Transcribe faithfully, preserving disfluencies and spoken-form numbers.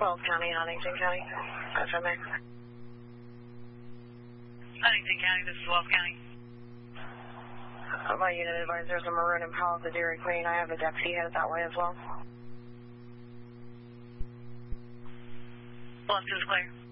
Wells County, Huntington County. F M A. Huntington County, this is Wells County. Uh, my unit advisors are Maroon and Powell at the Dairy Queen. I have a deputy headed that way as well. Left is clear.